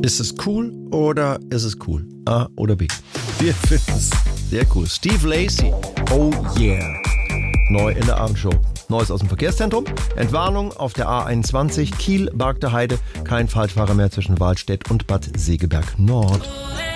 Ist es cool oder ist es cool? A oder B? Wir finden es sehr cool. Steve Lacy. Oh yeah. Neu in der Abendshow. Neues aus dem Verkehrszentrum. Entwarnung auf der A21 Kiel-Bargter Heide. Kein Falschfahrer mehr zwischen Wahlstedt und Bad Segeberg Nord.